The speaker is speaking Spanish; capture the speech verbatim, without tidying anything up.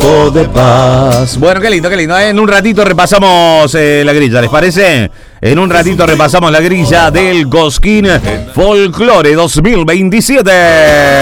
de paz. Bueno, qué lindo, qué lindo. En un ratito repasamos eh, la grilla, ¿les parece? En un ratito repasamos la grilla del Cosquín Folklore dos mil veintisiete.